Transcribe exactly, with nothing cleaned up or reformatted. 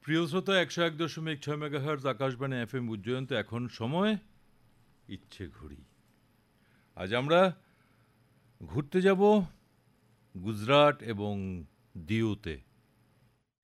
প্রিয় শ্রোতা, একশো এক দশমিক ছয় megahertz Akashvani F M Ujjayanta. এখন সময় ইচ্ছে ঘুরি। আজ আমরা ঘুরতে যাব গুজরাট এবং দিউতে।